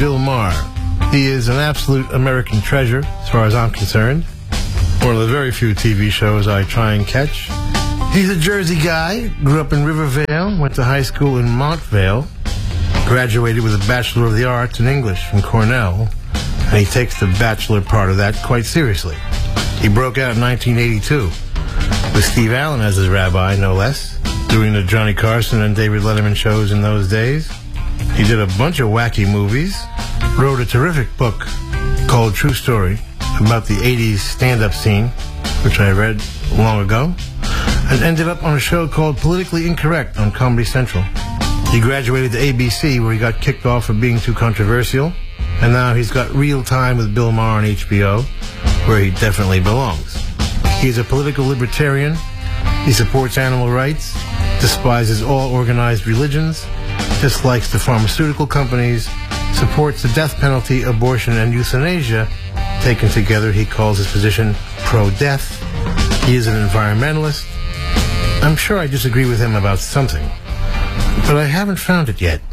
Bill Maher. He is an absolute American treasure, as far as I'm concerned. One of the very few TV shows I try and catch. He's a Jersey guy, grew up in Rivervale, went to high school in Montvale, graduated with a Bachelor of the Arts in English from Cornell, and he takes the bachelor part of that quite seriously. He broke out in 1982 with Steve Allen as his rabbi, no less, doing the Johnny Carson and David Letterman shows in those days. He did a bunch of wacky movies, wrote a terrific book called True Story about the 80s stand-up scene, which I read long ago, and ended up on a show called Politically Incorrect on Comedy Central. He graduated to ABC, where he got kicked off for being too controversial, and now he's got Real Time with Bill Maher on HBO, where he definitely belongs. He's a political libertarian. He supports animal rights, despises all organized religions, dislikes the pharmaceutical companies, supports the death penalty, abortion, and euthanasia. Taken together, he calls his position pro-death. He is an environmentalist. I'm sure I disagree with him about something, but I haven't found it yet.